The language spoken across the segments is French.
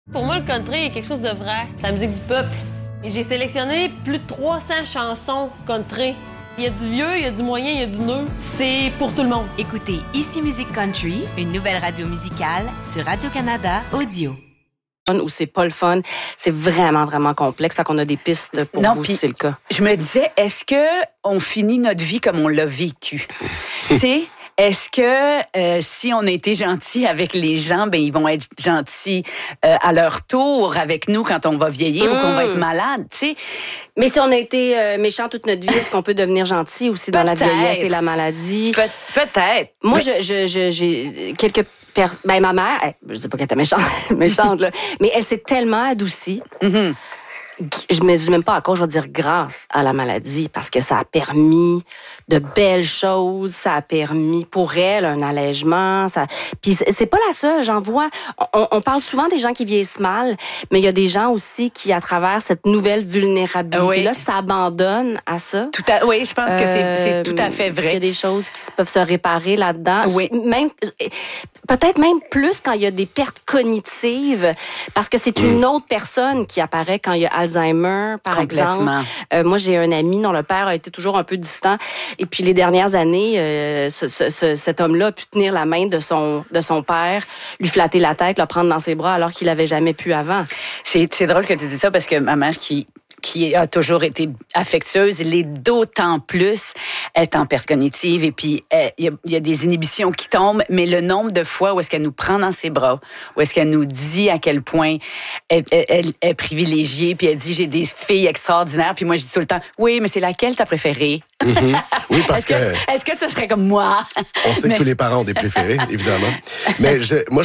Pour moi, le country est quelque chose de vrai. C'est la musique du peuple. Et j'ai sélectionné plus de 300 chansons country. Il y a du vieux, il y a du moyen, il y a du neuf. C'est pour tout le monde. Écoutez Ici Musique Country, une nouvelle radio musicale sur Radio-Canada Audio. Ou c'est pas le fun, c'est vraiment, vraiment complexe. Fait qu'on a des pistes pour vous, si c'est le cas. Je me disais, est-ce que on finit notre vie comme on l'a vécu? Tu sais, est-ce que si on a été gentil avec les gens, ben ils vont être gentils à leur tour avec nous quand on va vieillir ou qu'on va être malade, tu sais? Mais si on a été méchant toute notre vie, est-ce qu'on peut devenir gentil aussi dans la vieillesse et la maladie? Peut-être. Moi, j'ai quelques personnes... Ben, ma mère, je sais pas qu'elle était méchante, là, mais elle s'est tellement adoucie. Mm-hmm. Je me dis même pas à quoi je vais dire grâce à la maladie, parce que ça a permis de belles choses, ça a permis pour elle un allègement. Puis c'est pas la seule, j'en vois. On parle souvent des gens qui vieillissent mal, mais il y a des gens aussi qui, à travers cette nouvelle vulnérabilité-là, s'abandonnent à ça. Oui, je pense que c'est tout à fait vrai. Il y a des choses qui peuvent se réparer là-dedans. Oui. Peut-être même plus quand il y a des pertes cognitives, parce que c'est une autre personne qui apparaît quand il y a Alzheimer, par exemple. Moi, j'ai un ami dont le père a été toujours un peu distant. Et puis, les dernières années, cet homme-là a pu tenir la main de son père, lui flatter la tête, le prendre dans ses bras alors qu'il l'avait jamais pu avant. C'est drôle que tu dis ça parce que ma mère qui a toujours été affectueuse, l'est d'autant plus, elle est en perte cognitive et puis il y a des inhibitions qui tombent, mais le nombre de fois où est-ce qu'elle nous prend dans ses bras, où est-ce qu'elle nous dit à quel point elle est privilégiée, puis elle dit j'ai des filles extraordinaires, puis moi je dis tout le temps oui, mais c'est laquelle ta préférée? Mm-hmm. Oui, parce est-ce que ce serait comme moi? On sait que tous les parents ont des préférés, évidemment. Mais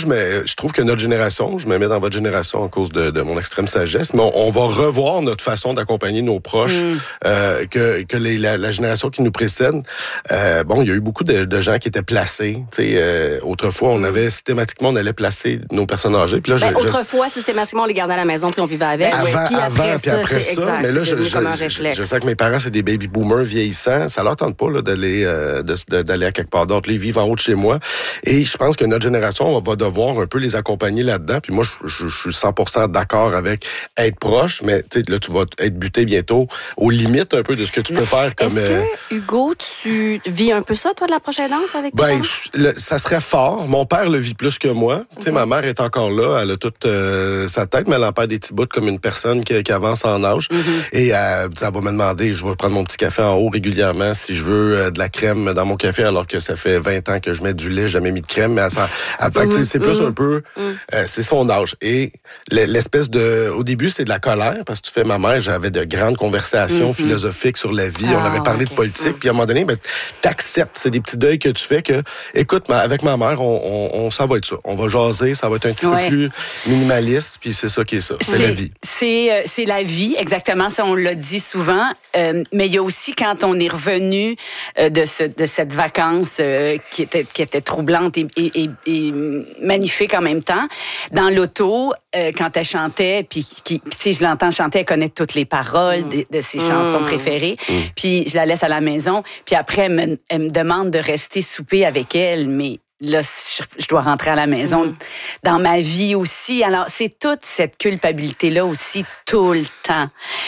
je trouve que notre génération, je me mets dans votre génération à cause de mon extrême sagesse, mais on va revoir notre façon d'accompagner nos proches que la génération qui nous précède. Il y a eu beaucoup de gens qui étaient placés. Autrefois, on allait placer nos personnes âgées. Puis là, autrefois, systématiquement, on les gardait à la maison puis on vivait avec. Puis après ça. Exact, mais là, je sais que mes parents, c'est des baby boomers vieillissants. Ça leur tente pas là, d'aller à quelque part d'autre. Ils vivent en haut de chez moi. Et je pense que notre génération va devoir un peu les accompagner là-dedans. Puis moi, je suis 100% d'accord avec être proche, mais là, tu vas être buté bientôt aux limites un peu de ce que tu peux faire. Comme, est-ce que, Hugo, tu vis un peu ça, toi, de la prochaine danse avec tes parents? Ça serait fort. Mon père le vit plus que moi. Ma mère est encore là. Elle a toute sa tête, mais elle en perd des petits bouts comme une personne qui avance en âge. Et elle va me demander, je vais prendre mon petit café en haut régulièrement si je veux de la crème dans mon café, alors que ça fait 20 ans que je mets du lait, j'ai jamais mis de crème. Mais c'est plus un peu... c'est son âge. Et l'espèce de... Au début, c'est de la colère, parce que tu fais ma mère, j'avais de grandes conversations philosophiques sur la vie. On avait parlé de politique. Puis à un moment donné, t'acceptes. C'est des petits deuils que tu fais que, écoute, avec ma mère, ça va être ça. On va jaser, ça va être un petit peu plus minimaliste, puis c'est ça qui est ça. C'est la vie. C'est la vie, exactement. Ça, on l'a dit souvent. Mais il y a aussi, quand on est revenu de cette vacance qui était troublante et magnifique en même temps, dans l'auto, quand elle chantait, puis je l'entends chanter, elle connaît toutes les paroles de ses chansons préférées, puis je la laisse à la maison, puis après, elle me demande de rester souper avec elle, mais là, je dois rentrer à la maison. Dans ma vie aussi. Alors, c'est toute cette culpabilité-là aussi, tout le temps.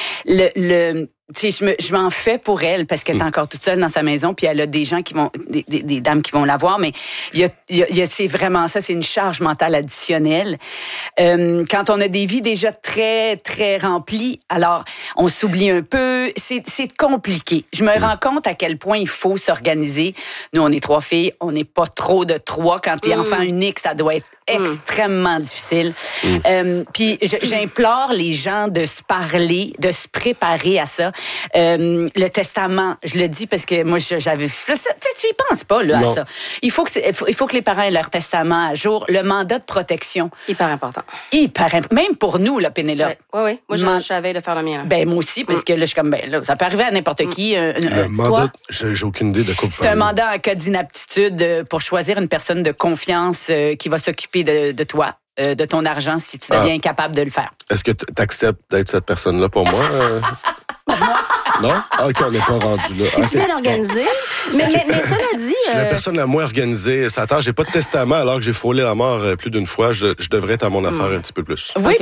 Tu sais, je m'en fais pour elle parce qu'elle est encore toute seule dans sa maison, puis elle a des gens qui vont, des dames qui vont la voir, mais c'est vraiment ça, c'est une charge mentale additionnelle. Quand on a des vies déjà très, très remplies, alors on s'oublie un peu, c'est compliqué. Je me rends compte à quel point il faut s'organiser. Nous, on est 3 filles, on n'est pas trop de 3. Quand t'es enfant unique, ça doit être extrêmement difficile. Puis j'implore les gens de se parler, de se préparer à ça. Le testament, je le dis parce que moi, j'avais... Tu y penses pas là, à ça. Il faut que les parents aient leur testament à jour. Le mandat de protection. Hyper important. Même pour nous, là, Pénélope. Oui. Moi, je savais de faire le mien. Là. Ben, moi aussi, parce que là, je suis comme, là, ça peut arriver à n'importe qui. Le mandat, j'ai aucune idée de quoi vous parlez. C'est un mandat en cas d'inaptitude pour choisir une personne de confiance qui va s'occuper de toi. De ton argent si tu deviens incapable de le faire. Est-ce que tu acceptes d'être cette personne-là pour moi? Non? Ah, OK, on n'est pas rendu là. C'est bien organisé. Mais cela dit... Je suis la personne la moins organisée. J'ai pas de testament alors que j'ai frôlé la mort plus d'une fois. Je devrais être à mon affaire un petit peu plus. Oui,